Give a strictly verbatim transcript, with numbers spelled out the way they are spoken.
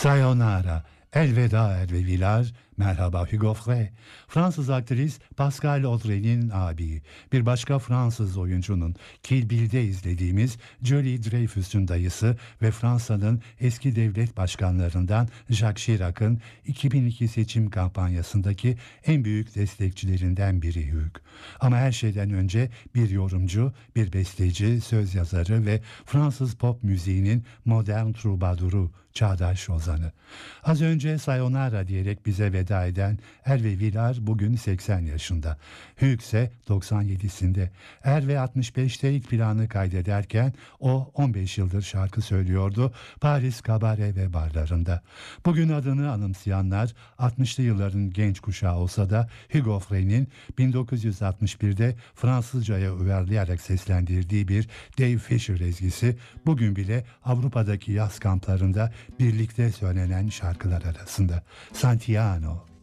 Sayonara, elveda Hervé Villard, merhaba Hugo Frey. Fransız aktris Pascal Audrey'nin abi. Bir başka Fransız oyuncunun Kill Bill'de izlediğimiz Julie Dreyfus'un dayısı ve Fransa'nın eski devlet başkanlarından Jacques Chirac'ın iki bin iki seçim kampanyasındaki en büyük destekçilerinden biri Hugh. Ama her şeyden önce bir yorumcu, bir besteci, söz yazarı ve Fransız pop müziğinin modern trubaduru, çağdaş ozanı. Az önce Sayonara diyerek bize veda eden Hervé Villard bugün seksen yaşında. Hugh ise doksan yedisinde. Hervé altmış beşte ilk planı kaydederken o on beş yıldır şarkı söylüyordu Paris kabare ve barlarında. Bugün adını anımsayanlar altmışlı yılların genç kuşağı olsa da Hugo Frey'nin bin dokuz yüz altmış birde Fransızcaya uyarlayarak seslendirdiği bir Dave Fisher ezgisi bugün bile Avrupa'daki yaz kamplarında birlikte söylenen şarkılar arasında. Santiano.